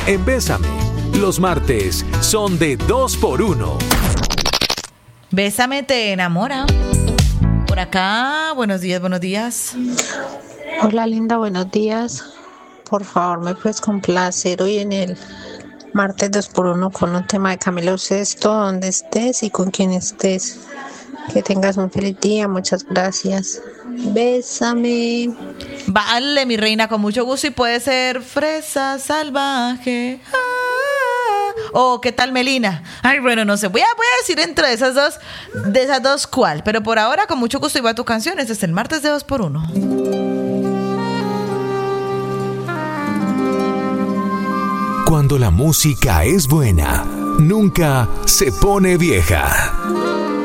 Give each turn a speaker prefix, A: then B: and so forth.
A: en Bésame. Los martes son de 2x1.
B: Bésame te enamora. Por acá, buenos días, buenos días.
C: Hola linda, buenos días. Por favor, ¿me puedes complacer hoy en el martes 2x1 con un tema de Camilo Sesto, donde estés y con quien estés? Que tengas un feliz día, muchas gracias. Bésame.
B: Vale, mi reina, con mucho gusto, y puede ser fresa salvaje. O ¿qué tal Melina? Ay, bueno, no sé, voy a decir entre esas dos cuál, pero por ahora con mucho gusto iba tu canción. Este es el martes de 2x1.
A: Cuando la música es buena, nunca se pone vieja.